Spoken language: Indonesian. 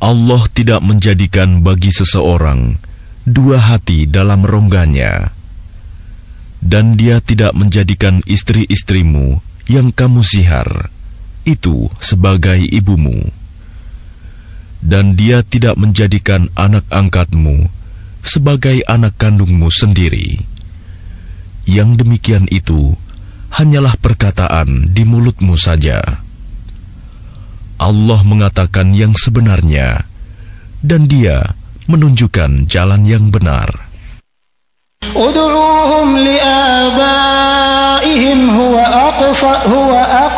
Allah tidak menjadikan bagi seseorang dua hati dalam rongganya, dan Dia tidak menjadikan istri-istrimu yang kamu sihar itu sebagai ibumu, dan Dia tidak menjadikan anak angkatmu sebagai anak kandungmu sendiri. Yang demikian itu hanyalah perkataan di mulutmu saja. Allah mengatakan yang sebenarnya, dan Dia menunjukkan jalan yang benar. Ud'uuhum li'abaihim huwa